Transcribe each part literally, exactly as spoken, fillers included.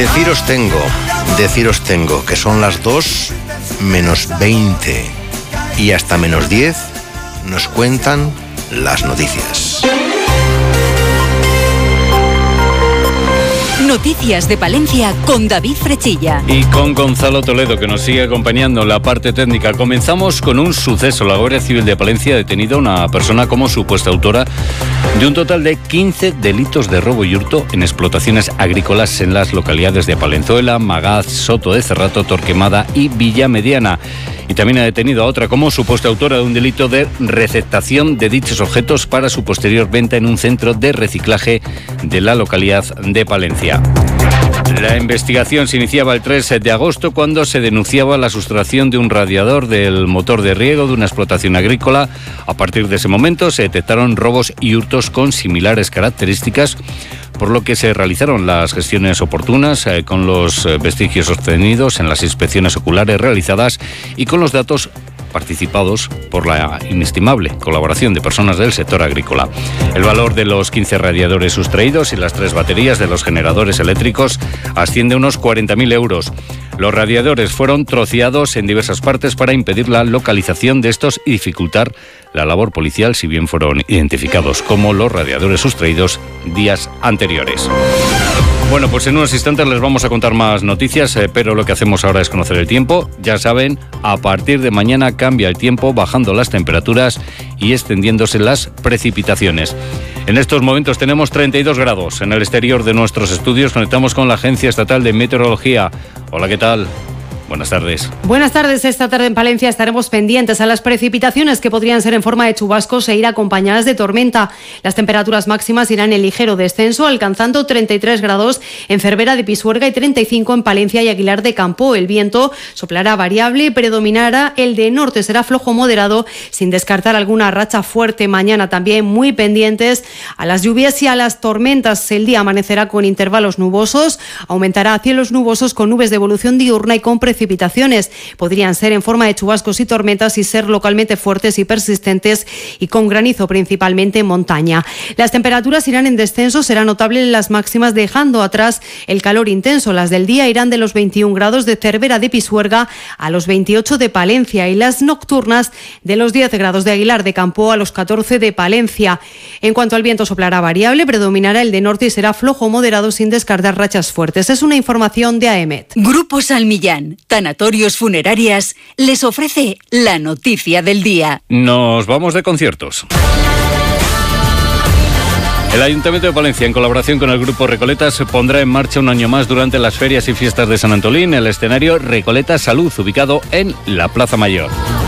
Deciros tengo, deciros tengo que son las dos menos veinte y hasta menos diez nos cuentan las noticias. Noticias de Palencia con David Frechilla. Y con Gonzalo Toledo, que nos sigue acompañando en la parte técnica. Comenzamos con un suceso. La Guardia Civil de Palencia ha detenido a una persona como supuesta autora de un total de quince delitos de robo y hurto en explotaciones agrícolas en las localidades de Palenzuela, Magaz, Soto de Cerrato, Torquemada y Villamediana. Y también ha detenido a otra como supuesta autora de un delito de receptación de dichos objetos para su posterior venta en un centro de reciclaje de la localidad de Palencia. La investigación se iniciaba el tres de agosto cuando se denunciaba la sustracción de un radiador del motor de riego de una explotación agrícola. A partir de ese momento se detectaron robos y hurtos con similares características, por lo que se realizaron las gestiones oportunas eh, con los vestigios obtenidos en las inspecciones oculares realizadas y con los datos participados por la inestimable colaboración de personas del sector agrícola. El valor de los quince radiadores sustraídos y las tres baterías de los generadores eléctricos asciende a unos cuarenta mil euros. Los radiadores fueron troceados en diversas partes para impedir la localización de estos y dificultar la labor policial, si bien fueron identificados como los radiadores sustraídos días anteriores. Bueno, pues en unos instantes les vamos a contar más noticias, eh, pero lo que hacemos ahora es conocer el tiempo. Ya saben, a partir de mañana cambia el tiempo, bajando las temperaturas y extendiéndose las precipitaciones. En estos momentos tenemos treinta y dos grados. En el exterior de nuestros estudios conectamos con la Agencia Estatal de Meteorología. Hola, ¿qué tal? Buenas tardes. Buenas tardes. Esta tarde en Palencia estaremos pendientes a las precipitaciones que podrían ser en forma de chubascos e ir acompañadas de tormenta. Las temperaturas máximas irán en ligero descenso, alcanzando treinta y tres grados en Cervera de Pisuerga y treinta y cinco en Palencia y Aguilar de Campo. El viento soplará variable y predominará el de norte. Será flojo moderado, sin descartar alguna racha fuerte. Mañana también muy pendientes a las lluvias y a las tormentas. El día amanecerá con intervalos nubosos, aumentará a cielos nubosos con nubes de evolución diurna y con precipitaciones. Precipitaciones podrían ser en forma de chubascos y tormentas y ser localmente fuertes y persistentes y con granizo principalmente en montaña. Las temperaturas irán en descenso, será notable las máximas dejando atrás el calor intenso. Las del día irán de los veintiún grados de Cervera de Pisuerga a los veintiocho de Palencia y las nocturnas de los diez grados de Aguilar de Campo a los catorce de Palencia. En cuanto al viento, soplará variable, predominará el de norte y será flojo moderado sin descartar rachas fuertes. Es una información de A E M E T. Grupo Salmillán, Tanatorios Funerarias, les ofrece la noticia del día. Nos vamos de conciertos. El Ayuntamiento de Palencia, en colaboración con el Grupo Recoletas, pondrá en marcha un año más durante las ferias y fiestas de San Antolín el escenario Recoletas Salud, ubicado en la Plaza Mayor.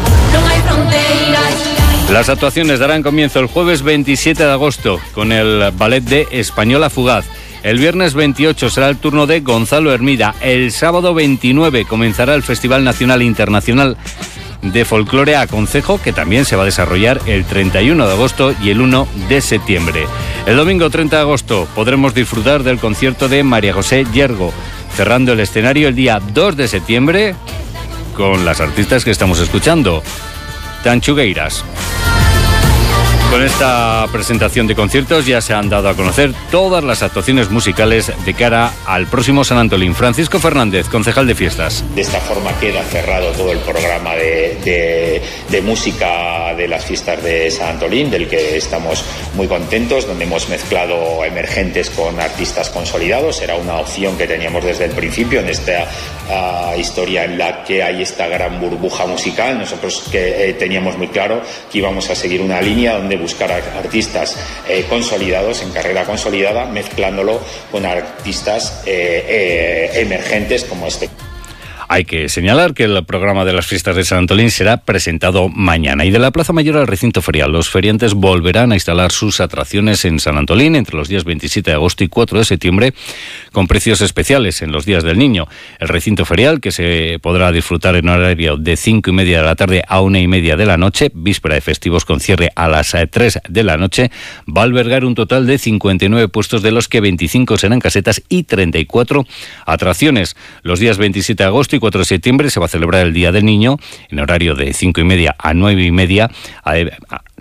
Las actuaciones darán comienzo el jueves veintisiete de agosto con el ballet de Española Fugaz. El viernes veintiocho será el turno de Gonzalo Hermida. El sábado veintinueve comenzará el Festival Nacional e Internacional de Folclore a Concejo, que también se va a desarrollar el treinta y uno de agosto y el uno de septiembre. El domingo treinta de agosto podremos disfrutar del concierto de María José Yergo, cerrando el escenario el día dos de septiembre con las artistas que estamos escuchando, Tanchugueiras. Con esta presentación de conciertos ya se han dado a conocer todas las actuaciones musicales de cara al próximo San Antolín. Francisco Fernández, concejal de fiestas. De esta forma queda cerrado todo el programa de, de, de música de las fiestas de San Antolín, del que estamos muy contentos, donde hemos mezclado emergentes con artistas consolidados. Era una opción que teníamos desde el principio en esta uh, historia en la que hay esta gran burbuja musical. Nosotros que eh, teníamos muy claro que íbamos a seguir una línea donde buscar a artistas eh, consolidados, en carrera consolidada, mezclándolo con artistas eh, eh, emergentes como este. Hay que señalar que el programa de las fiestas de San Antolín será presentado mañana. Y de la Plaza Mayor al recinto ferial, los feriantes volverán a instalar sus atracciones en San Antolín entre los días veintisiete de agosto y cuatro de septiembre, con precios especiales en los días del niño. El recinto ferial, que se podrá disfrutar en horario de cinco y media de la tarde a una y media de la noche, víspera de festivos con cierre a las tres de la noche, va a albergar un total de cincuenta y nueve puestos, de los que veinticinco serán casetas y treinta y cuatro atracciones. Los días veintisiete de agosto y cuatro de septiembre se va a celebrar el Día del Niño en horario de cinco y media a nueve y media.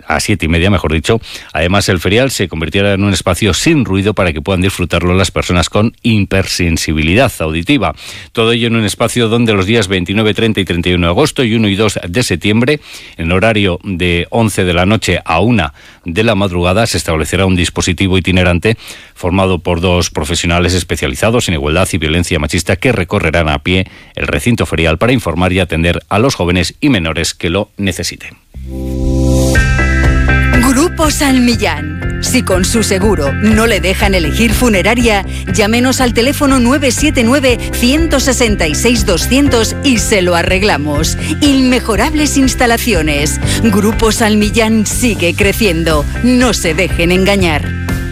a siete y media, mejor dicho. Además, el ferial se convertirá en un espacio sin ruido para que puedan disfrutarlo las personas con hipersensibilidad auditiva. Todo ello en un espacio donde los días veintinueve, treinta y treinta y uno de agosto y uno y dos de septiembre, en horario de once de la noche a una de la madrugada, se establecerá un dispositivo itinerante formado por dos profesionales especializados en igualdad y violencia machista que recorrerán a pie el recinto ferial para informar y atender a los jóvenes y menores que lo necesiten. Grupo San Millán. Si con su seguro no le dejan elegir funeraria, llámenos al teléfono nueve siete nueve, uno seis seis, doscientos y se lo arreglamos. Inmejorables instalaciones. Grupo San Millán sigue creciendo. No se dejen engañar.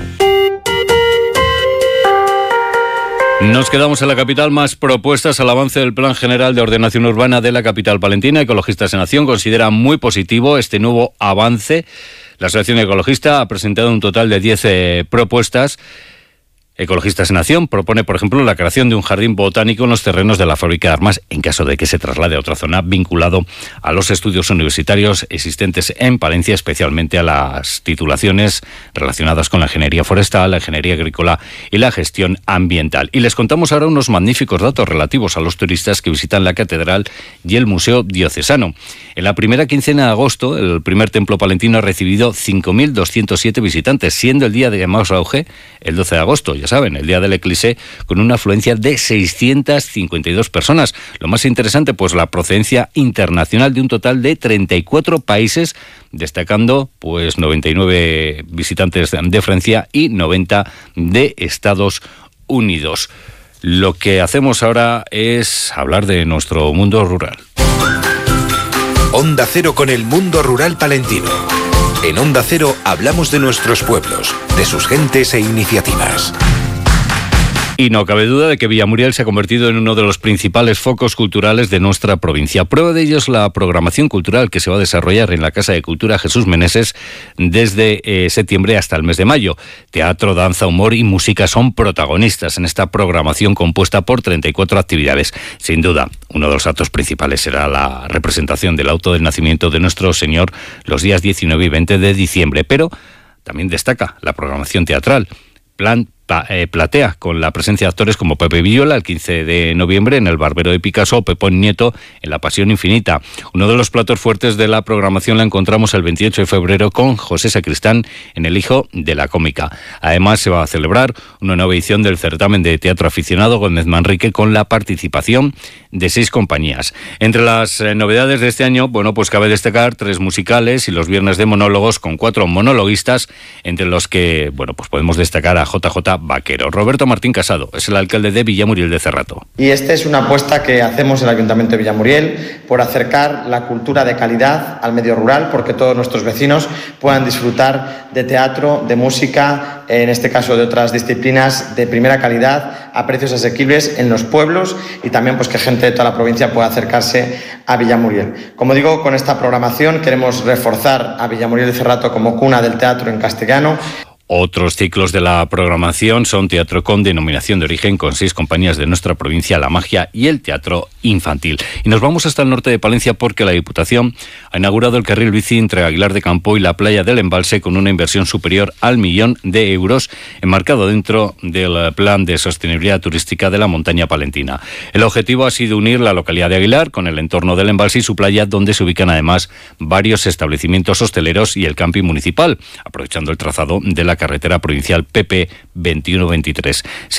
Nos quedamos en la capital. Más propuestas al avance del Plan General de Ordenación Urbana de la capital palentina. Ecologistas en Acción considera muy positivo este nuevo avance. La Asociación Ecologista ha presentado un total de diez eh, propuestas. Ecologistas en Acción propone, por ejemplo, la creación de un jardín botánico en los terrenos de la fábrica de armas en caso de que se traslade a otra zona, vinculado a los estudios universitarios existentes en Palencia, especialmente a las titulaciones relacionadas con la ingeniería forestal, la ingeniería agrícola y la gestión ambiental. Y les contamos ahora unos magníficos datos relativos a los turistas que visitan la catedral y el Museo Diocesano. En la primera quincena de agosto, el primer templo palentino ha recibido cinco mil doscientos siete visitantes, siendo el día de más auge el doce de agosto. Ya saben, el día del eclipse, con una afluencia de seiscientas cincuenta y dos personas. Lo más interesante, pues la procedencia internacional de un total de treinta y cuatro países, destacando pues noventa y nueve visitantes de Francia y noventa de Estados Unidos. Lo que hacemos ahora es hablar de nuestro mundo rural. Onda Cero con el mundo rural palentino. En Onda Cero hablamos de nuestros pueblos, de sus gentes e iniciativas. Y no cabe duda de que Villamuriel se ha convertido en uno de los principales focos culturales de nuestra provincia. Prueba de ello es la programación cultural que se va a desarrollar en la Casa de Cultura Jesús Meneses desde eh, septiembre hasta el mes de mayo. Teatro, danza, humor y música son protagonistas en esta programación compuesta por treinta y cuatro actividades. Sin duda, uno de los actos principales será la representación del auto del nacimiento de nuestro Señor los días diecinueve y veinte de diciembre, pero también destaca la programación teatral. Plan eh, Platea, con la presencia de actores como Pepe Villola el quince de noviembre en El Barbero de Picasso o Pepón Nieto en La Pasión Infinita. Uno de los platos fuertes de la programación la encontramos el veintiocho de febrero con José Sacristán en El Hijo de la Cómica. Además, se va a celebrar una nueva edición del certamen de teatro aficionado Gómez Manrique con la participación de seis compañías. Entre las eh, novedades de este año, bueno, pues cabe destacar tres musicales y los viernes de monólogos con cuatro monologuistas, entre los que, bueno, pues podemos destacar a J J Vaquero. Roberto Martín Casado es el alcalde de Villamuriel de Cerrato. Y esta es una apuesta que hacemos en el Ayuntamiento de Villamuriel por acercar la cultura de calidad al medio rural, porque todos nuestros vecinos puedan disfrutar de teatro, de música, en este caso de otras disciplinas de primera calidad, a precios asequibles en los pueblos, y también pues que gente de toda la provincia pueda acercarse a Villamuriel. Como digo, con esta programación queremos reforzar a Villamuriel de Cerrato como cuna del teatro en castellano. Otros ciclos de la programación son teatro con denominación de origen con seis compañías de nuestra provincia, La Magia y el teatro infantil. Y nos vamos hasta el norte de Palencia porque la Diputación ha inaugurado el carril bici entre Aguilar de Campo y la playa del Embalse con una inversión superior al millón de euros enmarcado dentro del Plan de Sostenibilidad Turística de la Montaña Palentina. El objetivo ha sido unir la localidad de Aguilar con el entorno del Embalse y su playa, donde se ubican además varios establecimientos hosteleros y el camping municipal, aprovechando el trazado de la carretera provincial P P veintiuno veintitrés.